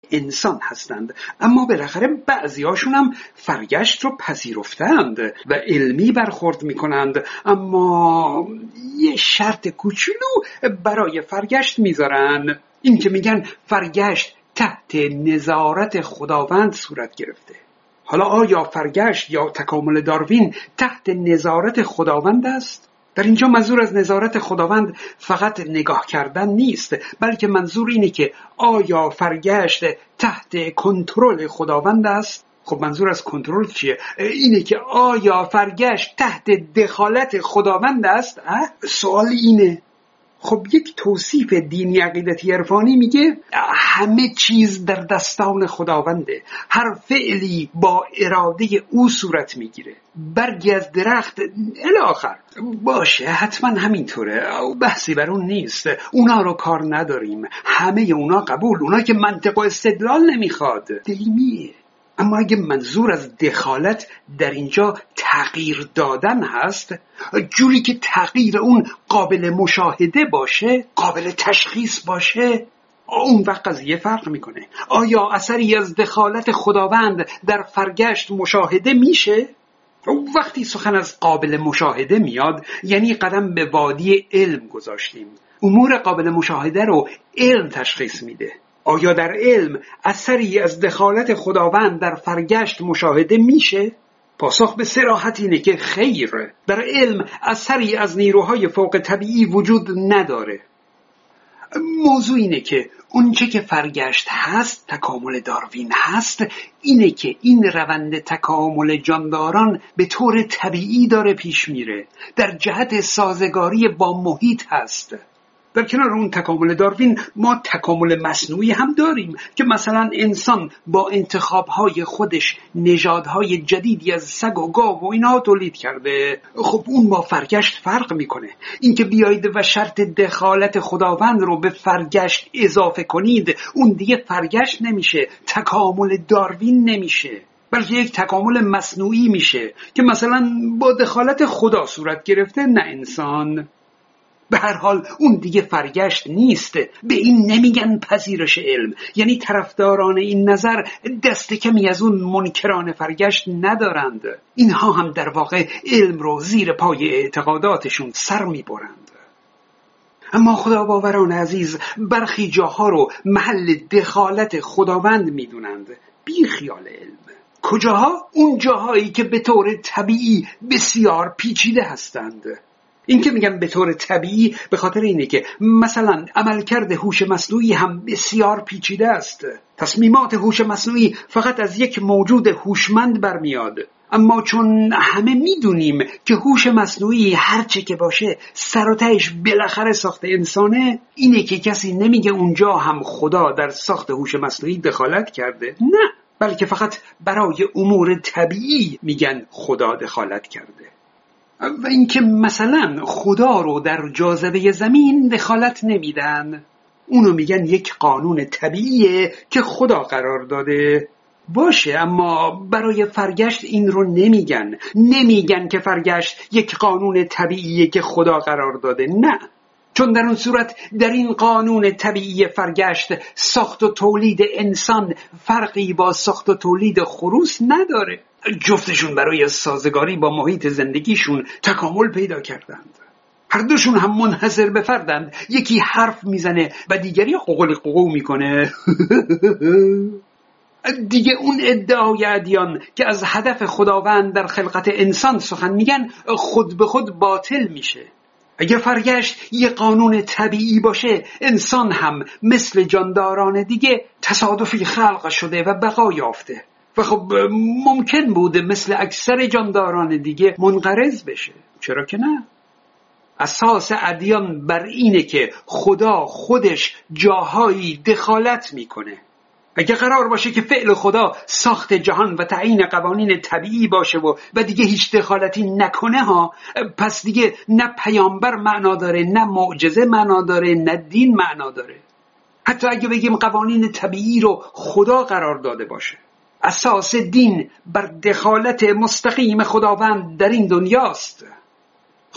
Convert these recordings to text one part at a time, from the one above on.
انسان هستند، اما بالاخره بعضی هاشون هم فرگشت رو پذیرفتند و علمی برخورد میکنند، اما یه شرط کوچولو برای فرگشت میذارن، این که میگن فرگشت تحت نظارت خداوند صورت گرفته. حالا آیا فرگشت یا تکامل داروین تحت نظارت خداوند است؟ در اینجا منظور از نظارت خداوند فقط نگاه کردن نیست، بلکه منظور اینه که آیا فرگشت تحت کنترل خداوند است؟ خب منظور از کنترل چیه؟ اینه که آیا فرگشت تحت دخالت خداوند است؟ سوال اینه. خب یک توصیف دینی عقیدتی عرفانی میگه همه چیز در دستان خداونده، هر فعلی با اراده او صورت میگیره، برگی از درخت الی آخر. باشه حتما همینطوره، بحثی بر اون نیست، اونا رو کار نداریم، همه اونا قبول، اونا که منطق و استدلال نمیخواد، دیمیه. اما اگه منظور از دخالت در اینجا تغییر دادن هست، جوری که تغییر اون قابل مشاهده باشه، قابل تشخیص باشه، اون وقت قضیه فرق میکنه. آیا اثری از دخالت خداوند در فرگشت مشاهده میشه؟ وقتی سخن از قابل مشاهده میاد یعنی قدم به وادی علم گذاشتیم. امور قابل مشاهده رو علم تشخیص میده. آیا در علم اثری از دخالت خداوند در فرگشت مشاهده میشه؟ پاسخ به صراحت اینه که خیر، در علم اثری از نیروهای فوق طبیعی وجود نداره. موضوع اینه که اونچه که فرگشت هست، تکامل داروین هست، اینه که این روند تکامل جانداران به طور طبیعی داره پیش میره، در جهت سازگاری با محیط هست. در کنار اون تکامل داروین ما تکامل مصنوعی هم داریم که مثلا انسان با انتخابهای خودش نژادهای جدیدی از سگ و گاو و اینها تولید کرده. خب اون با فرگشت فرق میکنه. اینکه بیایید و شرط دخالت خداوند رو به فرگشت اضافه کنید، اون دیگه فرگشت نمیشه، تکامل داروین نمیشه، بلکه یک تکامل مصنوعی میشه که مثلا با دخالت خدا صورت گرفته، نه انسان. به هر حال اون دیگه فرگشت نیست. به این نمیگن پذیرش علم، یعنی طرفداران این نظر دست کمی از اون منکران فرگشت ندارند. اینها هم در واقع علم رو زیر پای اعتقاداتشون سر میبرند. اما خداباوران عزیز برخی جاها رو محل دخالت خداوند میدونند، بی خیال علم. کجاها؟ اون جاهایی که به طور طبیعی بسیار پیچیده هستند. این که میگم به طور طبیعی به خاطر اینه که مثلا عملکرد هوش مصنوعی هم بسیار پیچیده است. تصمیمات هوش مصنوعی فقط از یک موجود هوشمند برمیاد. اما چون همه میدونیم که هوش مصنوعی هرچه که باشه سر و تهش بالاخره ساخت انسانه، اینه که کسی نمیگه اونجا هم خدا در ساخت هوش مصنوعی دخالت کرده، نه، بلکه فقط برای امور طبیعی میگن خدا دخالت کرده. و اینکه مثلا خدا رو در جاذبه زمین دخالت نمیدن، اونو میگن یک قانون طبیعیه که خدا قرار داده. باشه، اما برای فرگشت این رو نمیگن که فرگشت یک قانون طبیعیه که خدا قرار داده، نه، چون در اون صورت در این قانون طبیعی فرگشت ساخت و تولید انسان فرقی با ساخت و تولید خروس نداره. جفتشون برای سازگاری با محیط زندگیشون تکامل پیدا کردند. هر دوشون هم منحصر به فردند. یکی حرف میزنه و دیگری قوقل میکنه. دیگه اون ادعای ادیان که از هدف خداوند در خلقت انسان سخن میگن خود به خود باطل میشه. اگر فرگشت یه قانون طبیعی باشه، انسان هم مثل جانداران دیگه تصادفی خلق شده و بقا یافته و خب ممکن بوده مثل اکثر جانداران دیگه منقرض بشه. چرا که نه؟ اساس ادیان بر اینه که خدا خودش جاهایی دخالت میکنه. اگه قرار باشه که فعل خدا ساخت جهان و تعیین قوانین طبیعی باشه و دیگه هیچ دخالتی نکنه ها، پس دیگه نه پیامبر معنا داره، نه معجزه معنا داره، نه دین معنا داره. حتی اگه بگیم قوانین طبیعی رو خدا قرار داده باشه، اساس دین بر دخالت مستقیم خداوند در این دنیاست.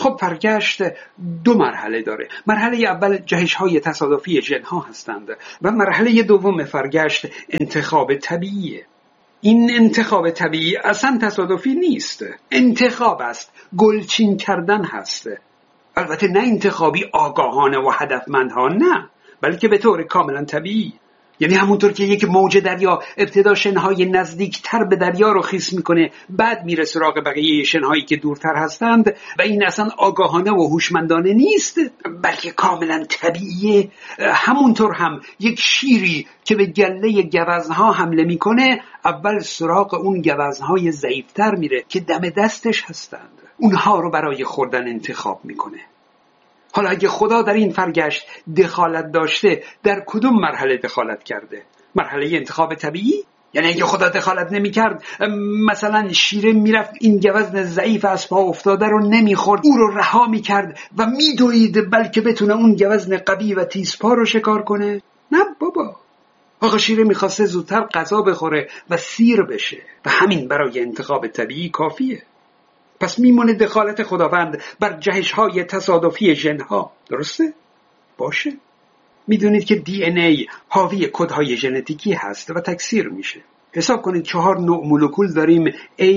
خب فرگشت 2 مرحله داره. مرحله اول جهش‌های تصادفی ژن‌ها هستند و مرحله دوم فرگشت انتخاب طبیعیه. این انتخاب طبیعی اصلا تصادفی نیست، انتخاب است، گلچین کردن هست. البته نه انتخابی آگاهانه و هدفمندها، نه، بلکه به طور کاملا طبیعی. یعنی همونطور که یک موج دریا ابتدا شنهای نزدیکتر به دریا رو خیس میکنه، بعد میره سراغ بقیه شنهایی که دورتر هستند و این اصلا آگاهانه و هوشمندانه نیست، بلکه کاملا طبیعیه. همونطور هم یک شیری که به گله گوزنها حمله میکنه اول سراغ اون گوزنهای ضعیفتر میره که دم دستش هستند، اونها رو برای خوردن انتخاب میکنه. حالا اگه خدا در این فرگشت دخالت داشته، در کدوم مرحله دخالت کرده؟ مرحله انتخاب طبیعی؟ یعنی اگه خدا دخالت نمی کرد، مثلا شیره میرفت این گوزن ضعیف از پا افتاده رو نمیخورد، او رو رها میکرد و میدوید بلکه بتونه اون گوزن قوی و تیزپا رو شکار کنه؟ نه بابا، آقا شیره میخواسته زودتر غذا بخوره و سیر بشه و همین برای انتخاب طبیعی کافیه. پس میمونه دخالت خداوند بر جهش‌های تصادفی ژن‌ها، درسته؟ باشه. میدونید که دی ان ای حاوی کدهای ژنتیکی هست و تکثیر میشه. حساب کنید 4 نوع مولکول داریم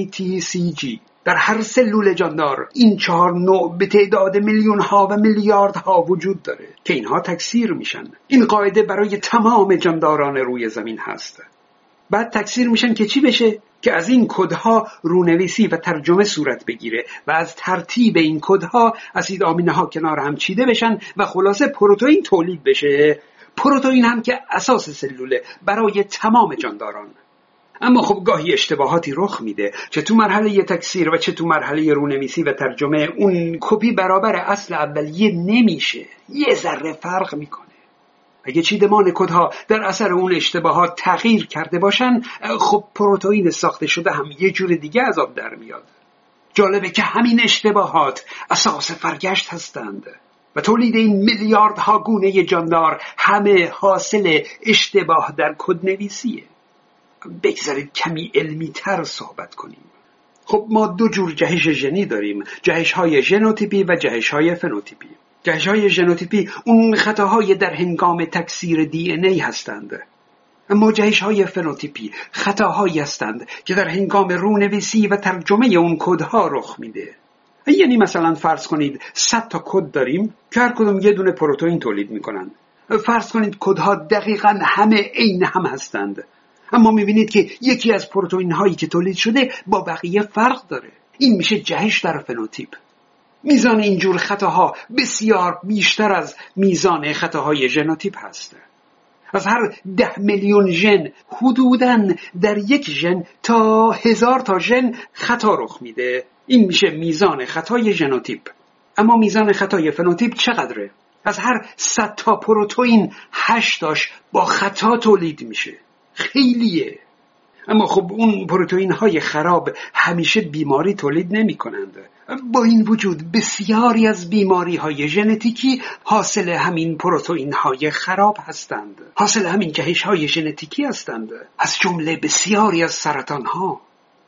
ATCG در هر سلول جاندار. این 4 نوع به تعداد میلیون‌ها و میلیاردها وجود داره که اینها تکثیر میشن. این قاعده برای تمام جانداران روی زمین هست. بعد تکثیر میشن که چی بشه؟ که از این کدها رونویسی و ترجمه صورت بگیره و از ترتیب این کدها اسید آمینه ها کنار هم چیده بشن و خلاصه پروتئین تولید بشه. پروتئین هم که اساس سلوله برای تمام جانداران. اما خب گاهی اشتباهاتی رخ میده، چه تو مرحله تکثیر و چه تو مرحله رونویسی و ترجمه. اون کپی برابر اصل اولیه نمیشه، یه ذره فرق میکنه. اگه چیدمان کدها در اثر اون اشتباهات تغییر کرده باشن، خب پروتئین ساخته شده هم یه جور دیگه از آب در میاد. جالبه که همین اشتباهات اساس فرگشت هستند و تولید این میلیاردها گونه جاندار همه حاصل اشتباه در کدنویسیه. بگذارید کمی علمی تر صحبت کنیم. خب ما 2 جور جهش ژنی داریم، جهش‌های ژنوتیپی و جهش‌های فنوتیپی. جهش‌های ژنوتیپی اون خطاهای در هنگام تکثیر دی ان ای هستند، اما جهش‌های فنوتیپی خطاهایی هستند که در هنگام رونویسی و ترجمه اون کدها رخ میده. یعنی مثلا فرض کنید 100 تا کد داریم که هر کدوم یه دونه پروتئین تولید میکنن. فرض کنید کدها دقیقاً همه عین هم هستند، اما میبینید که یکی از پروتئین هایی که تولید شده با بقیه فرق داره. این میشه جهش در فنوتیپ. میزان اینجور خطاها بسیار بیشتر از میزان خطاهای ژنوتیپ هست. از هر 10 میلیون ژن حدوداً در یک ژن تا 1000 تا ژن خطا رخ میده. این میشه میزان خطای ژنوتیپ. اما میزان خطای فنوتیپ چقدره؟ از هر 100 تا پروتئین 8 تاش با خطا تولید میشه. خیلیه. اما خب اون پروتئین های خراب همیشه بیماری تولید نمی کنند. با این وجود بسیاری از بیماری های ژنتیکی حاصل همین پروتئین های خراب هستند، حاصل همین جهش های ژنتیکی هستند، از جمله بسیاری از سرطان ها.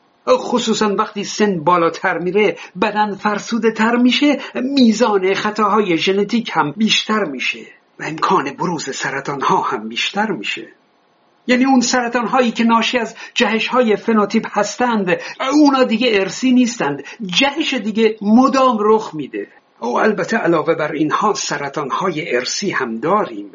خصوصا وقتی سن بالاتر میره، بدن فرسوده تر میشه، میزان خطاهای ژنتیک هم بیشتر میشه و امکان بروز سرطان ها هم بیشتر میشه. یعنی اون سرطان هایی که ناشی از جهش های فنوتیپ هستند، اونا دیگه ارثی نیستند، جهش دیگه مدام رخ میده. او البته علاوه بر اینها سرطان های ارثی هم داریم.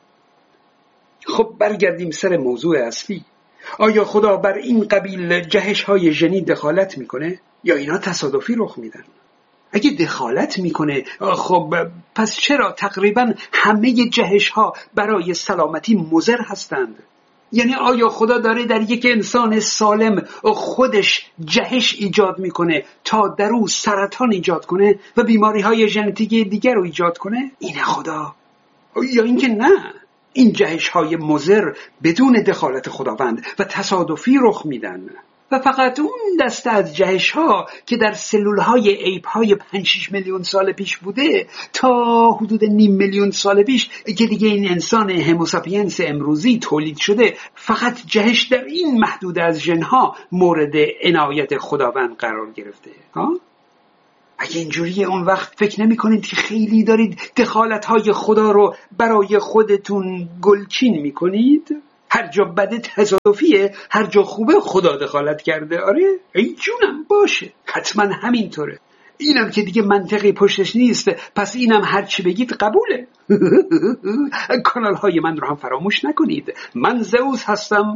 خب برگردیم سر موضوع اصلی. آیا خدا بر این قبیل جهش های ژنی دخالت میکنه یا اینا تصادفی رخ میدن؟ اگه دخالت میکنه، خب پس چرا تقریبا همه جهش ها برای سلامتی مضر هستند؟ یعنی آیا خدا داره در یک انسان سالم خودش جهش ایجاد میکنه تا در او سرطان ایجاد کنه و بیماری های ژنتیکی دیگر رو ایجاد کنه؟ اینه خدا؟ یا اینکه نه، این جهش های مضر بدون دخالت خداوند و تصادفی رخ میدن و فقط اون دسته از جهش ها که در سلول های ایپ های 5-6 میلیون سال پیش بوده تا حدود 0.5 میلیون سال پیش که دیگه این انسان هموساپینس امروزی تولید شده، فقط جهش در این محدود از ژن ها مورد عنایت خداوند قرار گرفته. اگه اینجوریه اون وقت فکر نمی کنید که خیلی دارید دخالت‌های خدا رو برای خودتون گلچین می کنید؟ هر جا بده تصادفیه، هر جا خوبه خدا دخالت کرده. آره ای جونم باشه، حتما همینطوره. اینم که دیگه منطقی پشتش نیست، پس اینم هر چی بگید قبوله. کانال های من رو هم فراموش نکنید. من زئوس هستم.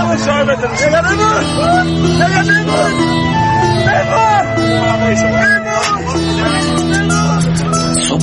فشار